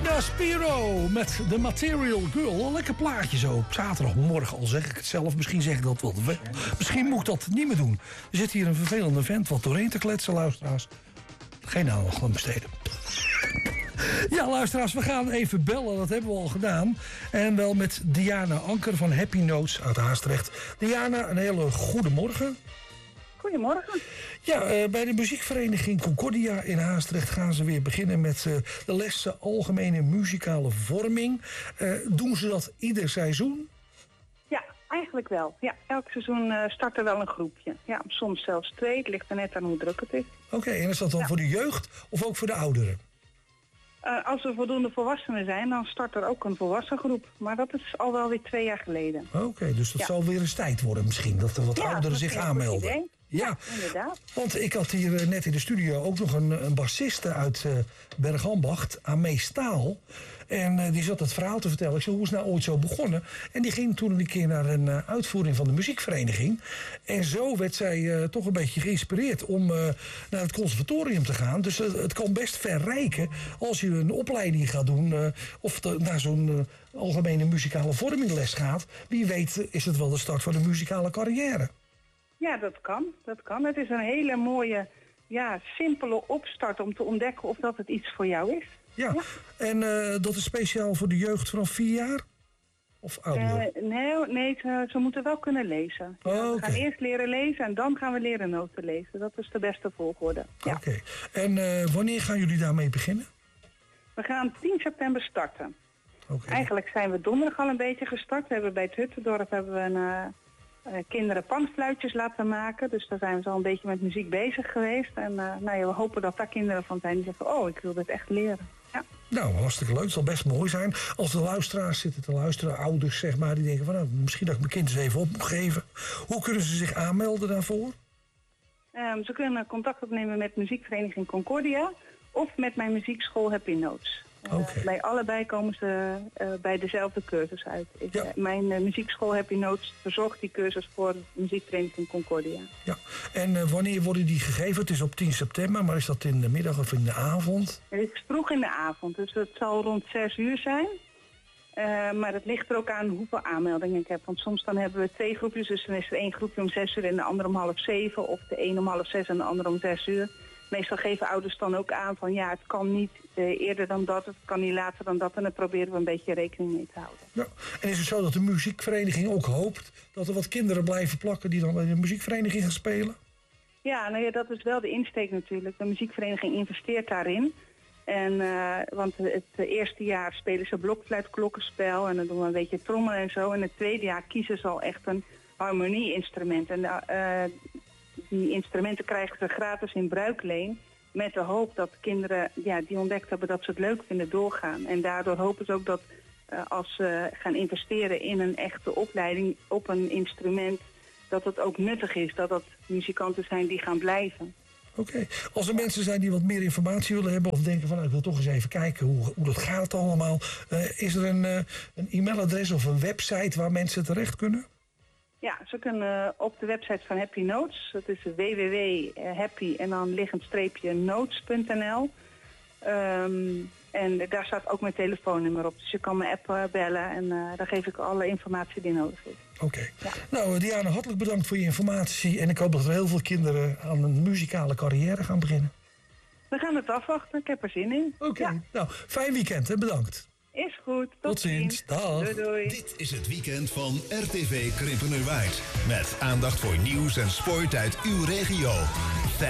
Frida Spiro met The Material Girl. Een lekker plaatje zo op zaterdagmorgen, al zeg ik het zelf. Misschien zeg ik dat wel. Misschien moet ik dat niet meer doen. Er zit hier een vervelende vent wat doorheen te kletsen, luisteraars. Geen aandacht aan besteden. Ja, luisteraars, we gaan even bellen. Dat hebben we al gedaan. En wel met Diana Anker van Happy Notes uit Haastrecht. Diana, een hele goede morgen. Goedemorgen. Ja, bij de muziekvereniging Concordia in Haastrecht gaan ze weer beginnen met de lessen algemene muzikale vorming. Doen ze dat ieder seizoen? Ja, eigenlijk wel. Ja, elk seizoen start er wel een groepje. Ja, soms zelfs 2. Het ligt er net aan hoe druk het is. Oké, en is dat dan voor de jeugd of ook voor de ouderen? Als er voldoende volwassenen zijn, dan start er ook een volwassen groep. Maar dat is al wel weer 2 jaar geleden. Oké, dus dat zal weer eens tijd worden misschien, dat er wat ouderen zich aanmelden. Ja, inderdaad. Want ik had hier net in de studio ook nog een bassiste uit Bergambacht, Amee Staal. En die zat het verhaal te vertellen. Ik zei, hoe is het nou ooit zo begonnen? En die ging toen een keer naar een uitvoering van de muziekvereniging. En zo werd zij toch een beetje geïnspireerd om naar het conservatorium te gaan. Dus het kan best verrijken als je een opleiding gaat doen of naar zo'n algemene muzikale vormingles gaat. Wie weet is het wel de start van een muzikale carrière. Ja, dat kan. Dat kan. Het is een hele mooie, simpele opstart om te ontdekken of dat het iets voor jou is. Ja. En dat is speciaal voor de jeugd vanaf 4 jaar? Of ouder? Nee, ze moeten wel kunnen lezen. We gaan eerst leren lezen en dan gaan we leren noten lezen. Dat is de beste volgorde. Ja. Oké. En wanneer gaan jullie daarmee beginnen? We gaan 10 september starten. Eigenlijk zijn we donderdag al een beetje gestart. We hebben bij het Huttendorp kinderen panfluitjes laten maken. Dus daar zijn we al een beetje met muziek bezig geweest. En we hopen dat daar kinderen van zijn die zeggen, ik wil dit echt leren. Ja. Nou, hartstikke leuk. Het zal best mooi zijn. Als de luisteraars zitten te luisteren, ouders zeg maar, die denken van misschien dat ik mijn kind eens even op moet geven. Hoe kunnen ze zich aanmelden daarvoor? Ze kunnen contact opnemen met muziekvereniging Concordia of met mijn muziekschool Happy Notes. Bij allebei komen ze bij dezelfde cursus uit. Mijn muziekschool Happy Notes verzorgt die cursus voor de muziekvereniging Concordia. Ja. En wanneer worden die gegeven? Het is op 10 september, maar is dat in de middag of in de avond? Het is vroeg in de avond, dus het zal rond 6 uur zijn. Maar het ligt er ook aan hoeveel aanmeldingen ik heb. Want soms dan hebben we 2 groepjes, dus dan is er 1 groepje om 6 uur en de andere om 6:30. Of de een om 6:30 en de andere om 6 uur. Meestal geven ouders dan ook aan van het kan niet eerder dan dat, het kan niet later dan dat. En daar proberen we een beetje rekening mee te houden. Ja. En is het zo dat de muziekvereniging ook hoopt dat er wat kinderen blijven plakken die dan in de muziekvereniging gaan spelen? Ja, dat is wel de insteek natuurlijk. De muziekvereniging investeert daarin. En, want het eerste jaar spelen ze blokfluit, klokkenspel en dan doen we een beetje trommelen en zo. En het tweede jaar kiezen ze al echt een harmonie-instrument. En die instrumenten krijgen ze gratis in bruikleen. Met de hoop dat kinderen die ontdekt hebben dat ze het leuk vinden doorgaan. En daardoor hopen ze ook dat als ze gaan investeren in een echte opleiding op een instrument, dat het ook nuttig is. Dat het muzikanten zijn die gaan blijven. Oké. Als er mensen zijn die wat meer informatie willen hebben of denken van ik wil toch eens even kijken hoe dat gaat allemaal. Is er een e-mailadres of een website waar mensen terecht kunnen? Ja, ze kunnen op de website van Happy Notes. Dat is www.happy en dan notes.nl. En daar staat ook mijn telefoonnummer op. Dus je kan me app bellen en daar geef ik alle informatie die nodig is. Oké. Ja. Nou, Diana, hartelijk bedankt voor je informatie. En ik hoop dat er heel veel kinderen aan een muzikale carrière gaan beginnen. We gaan het afwachten. Ik heb er zin in. Oké. Ja. Nou, fijn weekend hè. Bedankt. Is goed. Tot ziens. Dag. Doei, doei. Dit is het weekend van RTV Krimpenerwaard. Met aandacht voor nieuws en sport uit uw regio.